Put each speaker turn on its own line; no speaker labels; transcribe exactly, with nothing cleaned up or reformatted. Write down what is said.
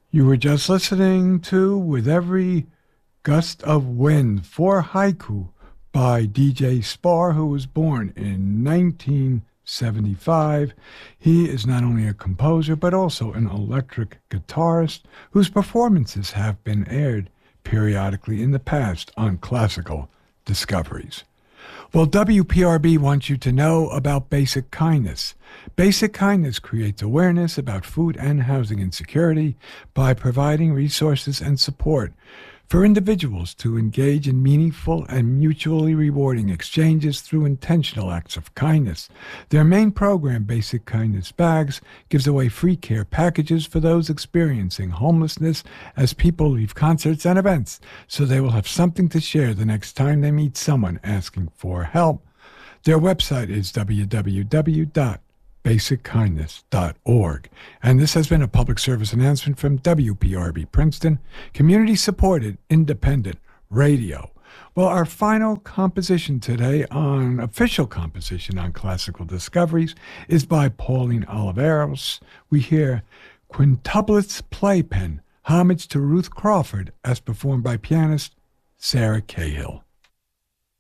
You were just listening to With Every Gust of Wind for Haiku by D J Spar, who was born in nineteen seventy-five. He is not only a composer, but also an electric guitarist whose performances have been aired periodically in the past on Classical Discoveries. Well, W P R B wants you to know about Basic Kindness. Basic Kindness creates awareness about food and housing insecurity by providing resources and support for individuals to engage in meaningful and mutually rewarding exchanges through intentional acts of kindness. Their main program, Basic Kindness Bags, gives away free care packages for those experiencing homelessness as people leave concerts and events, so they will have something to share the next time they meet someone asking for help. Their website is w w w dot basic kindness dot org. And this has been a public service announcement from W P R B Princeton, community-supported independent radio. Well, our final composition today, on official composition on Classical Discoveries, is by Pauline Oliveros. We hear Quintuplets Playpen, homage to Ruth Crawford, as performed by pianist Sarah Cahill.